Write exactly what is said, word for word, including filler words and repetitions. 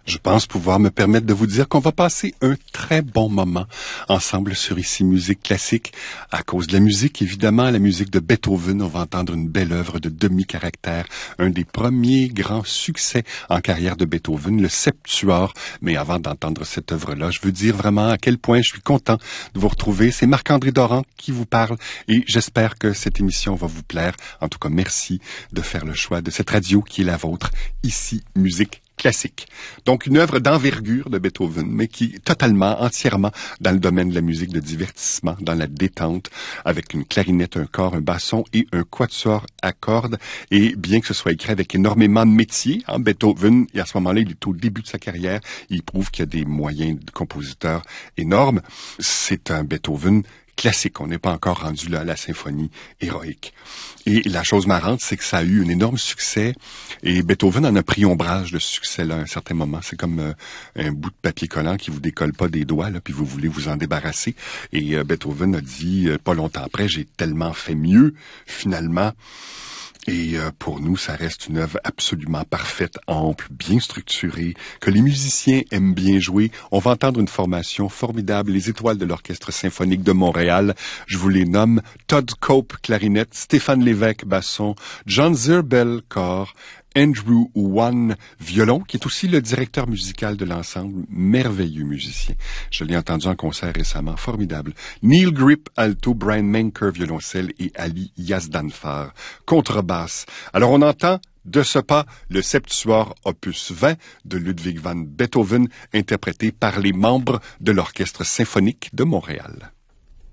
Je pense pouvoir me permettre de vous dire qu'on va passer un très bon moment ensemble sur Ici Musique Classique. À cause de la musique, évidemment, la musique de Beethoven, on va entendre une belle œuvre de demi-caractère, un des premiers grands succès en carrière de Beethoven, le Septuor. Mais avant d'entendre cette œuvre-là, je veux dire vraiment à quel point je suis content de vous retrouver. C'est Marc-André Doran qui vous parle et j'espère que cette émission va vous plaire. En tout cas, merci de faire le choix de cette radio qui est la vôtre, Ici Musique Classique. Donc, une œuvre d'envergure de Beethoven, mais qui est totalement, entièrement dans le domaine de la musique de divertissement, dans la détente, avec une clarinette, un cor, un basson et un quatuor à cordes. Et bien que ce soit écrit avec énormément de métier, hein, Beethoven, et à ce moment-là, il est au début de sa carrière, il prouve qu'il y a des moyens de compositeur énormes. C'est un Beethoven classique. On n'est pas encore rendu là à la symphonie héroïque. Et la chose marrante, c'est que ça a eu un énorme succès et Beethoven en a pris ombrage de ce succès-là à un certain moment. C'est comme euh, un bout de papier collant qui vous décolle pas des doigts, là, puis vous voulez vous en débarrasser. Et euh, Beethoven a dit, euh, pas longtemps après, j'ai tellement fait mieux, finalement. Et euh, pour nous, ça reste une œuvre absolument parfaite, ample, bien structurée, que les musiciens aiment bien jouer. On va entendre une formation formidable, les étoiles de l'Orchestre symphonique de Montréal. Je vous les nomme: Todd Cope, clarinette, Stéphane Lévesque, basson, John Zirbel, cor, Andrew Wan, violon, qui est aussi le directeur musical de l'ensemble, merveilleux musicien. Je l'ai entendu en concert récemment, formidable. Neil Grip, alto, Brian Menker, violoncelle et Ali Yazdanfar, contrebasse. Alors on entend de ce pas le Septuor opus vingt de Ludwig van Beethoven, interprété par les membres de l'Orchestre symphonique de Montréal.